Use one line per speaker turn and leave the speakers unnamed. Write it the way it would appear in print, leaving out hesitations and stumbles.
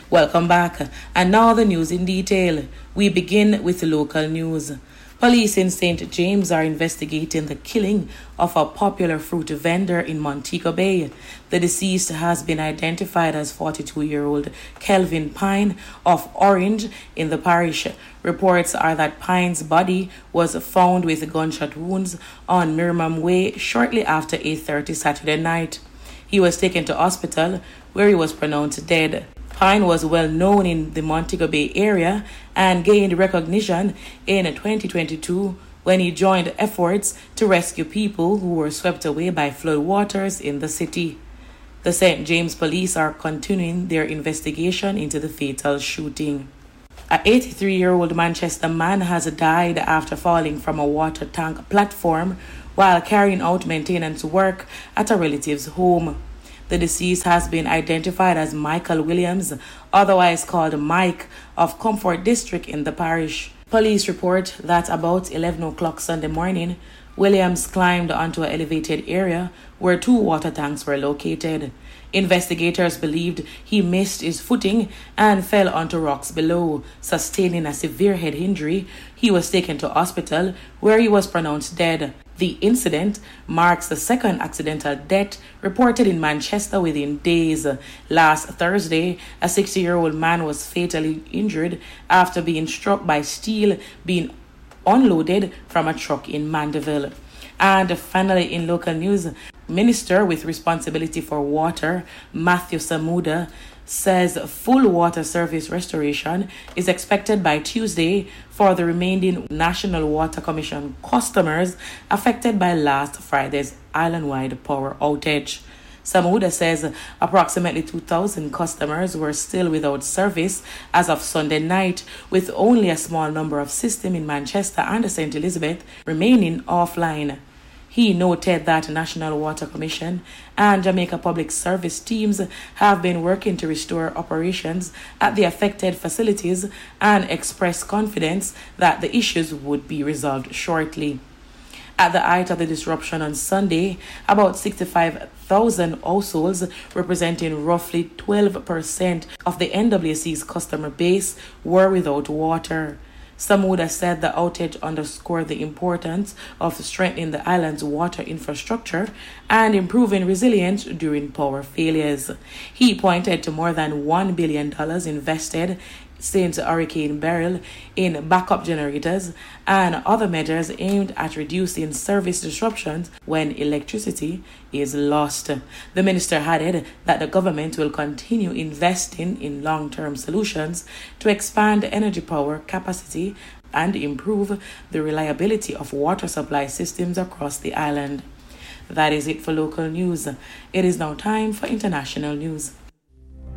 Welcome back. And now the news in detail. We begin with local news. Police in St. James are investigating the killing of a popular fruit vendor in Montego Bay. The deceased has been identified as 42-year-old Kelvin Pine of Orange in the parish. Reports are that Pine's body was found with gunshot wounds on Mirmam Way shortly after 8:30 Saturday night. He was taken to hospital where he was pronounced dead. Pine was well known in the Montego Bay area and gained recognition in 2022 when he joined efforts to rescue people who were swept away by floodwaters in the city. The St. James police are continuing their investigation into the fatal shooting. An 83-year-old Manchester man has died after falling from a water tank platform while carrying out maintenance work at a relative's home. The deceased has been identified as Michael Williams, otherwise called Mike, of Comfort District in the parish. Police report that about 11 o'clock Sunday morning, Williams climbed onto an elevated area where two water tanks were located. Investigators believed he missed his footing and fell onto rocks below, sustaining a severe head injury. He was taken to hospital where he was pronounced dead. The incident marks the second accidental death reported in Manchester within days. Last Thursday, a 60-year-old man was fatally injured after being struck by steel being unloaded from a truck in Mandeville. And finally, in local news, Minister with responsibility for water, Matthew Samuda, says full water service restoration is expected by Tuesday for the remaining National Water Commission customers affected by last Friday's island-wide power outage. Samuda says approximately 2,000 customers were still without service as of Sunday night, with only a small number of systems in Manchester and St. Elizabeth remaining offline. He noted that National Water Commission and Jamaica Public Service teams have been working to restore operations at the affected facilities and expressed confidence that the issues would be resolved shortly. At the height of the disruption on Sunday, about 65,000 households, representing roughly 12% of the NWC's customer base, were without water. Samuda said the outage underscored the importance of strengthening the island's water infrastructure and improving resilience during power failures. He pointed to more than $1 billion invested since Hurricane Beryl in backup generators and other measures aimed at reducing service disruptions when electricity is lost. The minister added that the government will continue investing in long-term solutions to expand energy power capacity and improve the reliability of water supply systems across the island. That is it for local news. It is now time for international news.